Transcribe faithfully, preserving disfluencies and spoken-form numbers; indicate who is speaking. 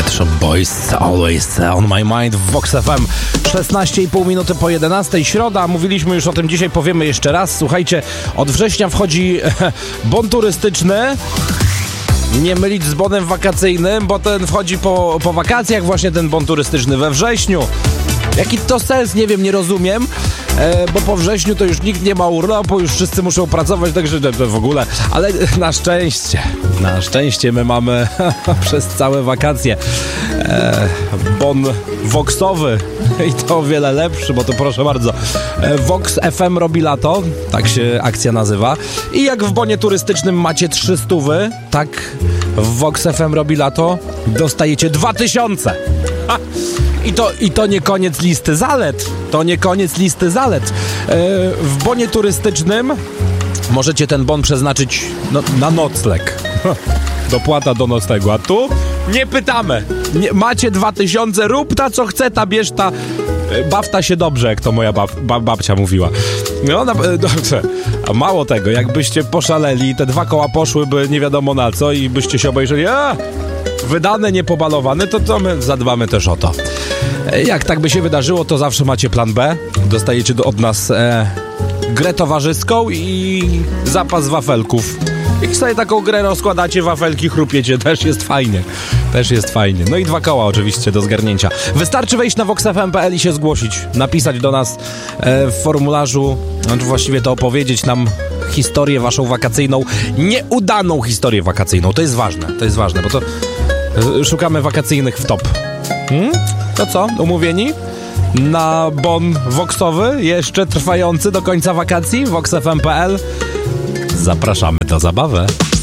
Speaker 1: Pet Shop Boys, Always on my mind w Vox F M. szesnaście i pół minuty po jedenastej, środa, mówiliśmy już o tym dzisiaj, powiemy jeszcze raz. Słuchajcie, od września wchodzi bon turystyczny. Nie mylić z bonem wakacyjnym, bo ten wchodzi po, po wakacjach, właśnie ten bon turystyczny we wrześniu. Jaki to sens? Nie wiem, nie rozumiem, e, bo po wrześniu to już nikt nie ma urlopu, już wszyscy muszą pracować, także w ogóle, ale na szczęście, na szczęście my mamy przez całe wakacje e, bon voxowy i to o wiele lepszy, bo to proszę bardzo, e, Vox F M robi lato, tak się akcja nazywa, i jak w bonie turystycznym macie trzy stówy, tak w Vox F M robi lato dostajecie dwa tysiące. Ha! I to, I to nie koniec listy zalet. To nie koniec listy zalet. Yy, w bonie turystycznym możecie ten bon przeznaczyć no, na nocleg. Dopłata do noclegu. A tu nie pytamy. Nie, macie dwa tysiące, rób ta co chce, ta bierz ta. Baw ta się dobrze, jak to moja bab, bab, babcia mówiła. No, na, dobrze. A mało tego, jakbyście poszaleli, te dwa koła poszłyby nie wiadomo na co i byście się obejrzeli, a, wydane, niepobalowane, to, to my zadbamy też o to. Jak tak by się wydarzyło, to zawsze macie plan B. Dostajecie do, od nas e, grę towarzyską i zapas wafelków. I sobie taką grę rozkładacie, wafelki chrupiecie, też jest fajnie. Też jest fajnie. No i dwa koła oczywiście do zgarnięcia. Wystarczy wejść na vox f m kropka p l i się zgłosić. Napisać do nas e, w formularzu, znaczy właściwie to opowiedzieć nam historię waszą wakacyjną, nieudaną historię wakacyjną. To jest ważne, to jest ważne, bo to e, szukamy wakacyjnych w top. Hmm? To co? Umówieni? Na bon voxowy, jeszcze trwający do końca wakacji, vox f m kropka p l. Zapraszamy do zabawy.